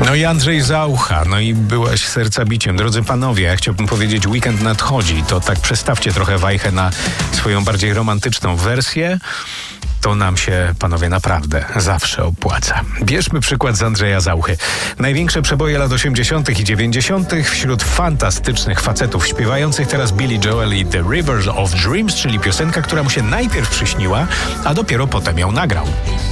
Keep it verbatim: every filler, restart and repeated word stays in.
No i Andrzej Zaucha, no i byłaś serca biciem. Drodzy panowie, ja chciałbym powiedzieć, weekend nadchodzi, to tak przestawcie trochę wajchę na swoją bardziej romantyczną wersję. To nam się, panowie, naprawdę zawsze opłaca. Bierzmy przykład z Andrzeja Zauchy. Największe przeboje lat osiemdziesiątych i dziewięćdziesiątych wśród fantastycznych facetów śpiewających teraz Billy Joel i The Rivers of Dreams, czyli piosenka, która mu się najpierw przyśniła, a dopiero potem ją nagrał.